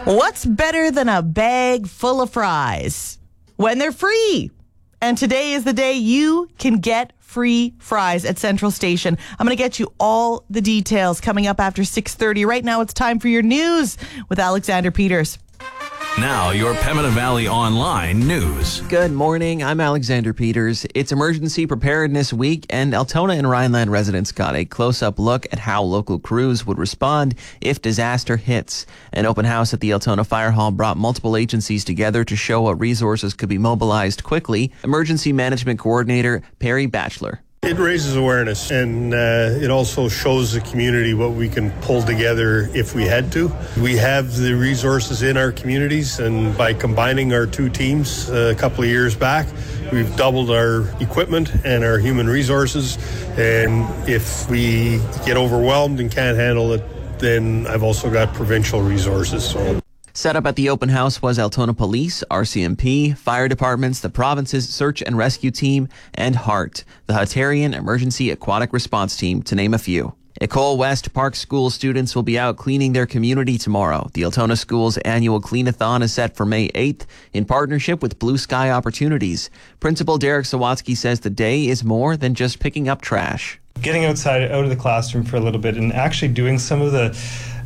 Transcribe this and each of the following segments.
What's better than a bag full of fries? When they're free. And today is the day you can get free fries at Central Station. I'm going to get you all the details coming up after 6:30. Right now, it's time for your news with Alexander Peters. Now, your Pembina Valley Online news. Good morning. I'm Alexander Peters. It's Emergency Preparedness Week, and Altona and Rhineland residents got a close-up look at how local crews would respond if disaster hits. An open house at the Altona Fire Hall brought multiple agencies together to show what resources could be mobilized quickly. Emergency Management Coordinator Perry Batchelor. It raises awareness, and it also shows the community what we can pull together if we had to. We have the resources in our communities, and by combining our two teams a couple of years back, we've doubled our equipment and our human resources. And if we get overwhelmed and can't handle it, then I've also got provincial resources. So. Set up at the open house was Altona Police, RCMP, fire departments, the province's search and rescue team, and HART, the Hatarian Emergency Aquatic Response Team, to name a few. Ecole West Park School students will be out cleaning their community tomorrow. The Altona School's annual Clean-a-thon is set for May 8th in partnership with Blue Sky Opportunities. Principal Derek Sawatsky says the day is more than just picking up trash. Getting outside, out of the classroom for a little bit and actually doing some of the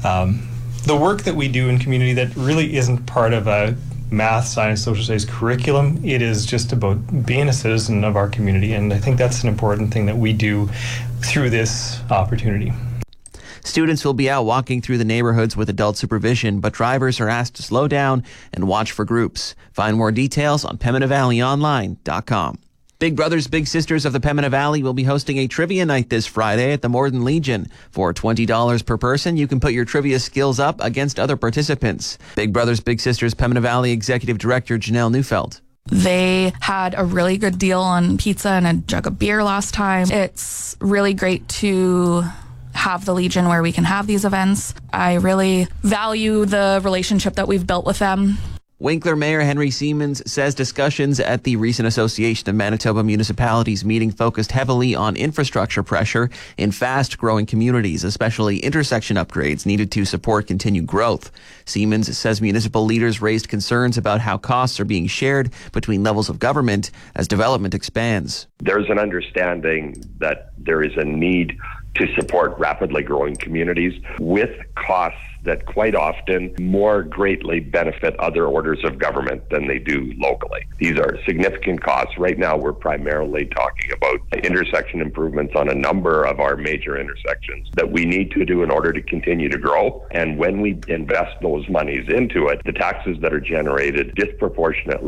work that we do in community that really isn't part of a math, science, social studies curriculum. It is just about being a citizen of our community, and I think that's an important thing that we do through this opportunity. Students will be out walking through the neighborhoods with adult supervision, but drivers are asked to slow down and watch for groups. Find more details on PembinaValleyOnline.com. Big Brothers Big Sisters of the Pembina Valley will be hosting a trivia night this Friday at the Morden Legion. For $20 per person, you can put your trivia skills up against other participants. Big Brothers Big Sisters Pembina Valley Executive Director Janelle Neufeld. They had a really good deal on pizza and a jug of beer last time. It's really great to have the Legion where we can have these events. I really value the relationship that we've built with them. Winkler Mayor Henry Siemens says discussions at the recent Association of Manitoba Municipalities meeting focused heavily on infrastructure pressure in fast-growing communities, especially intersection upgrades needed to support continued growth. Siemens says municipal leaders raised concerns about how costs are being shared between levels of government as development expands. There's an understanding that there is a need to support rapidly growing communities with costs that quite often more greatly benefit other orders of government than they do locally. These are significant costs. Right now, we're primarily talking about intersection improvements on a number of our major intersections that we need to do in order to continue to grow. And when we invest those monies into it, the taxes that are generated disproportionately